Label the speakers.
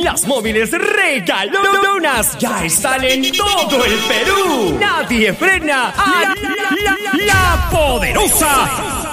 Speaker 1: Las móviles regalonas ya están en todo el Perú. Nadie frena a la poderosa.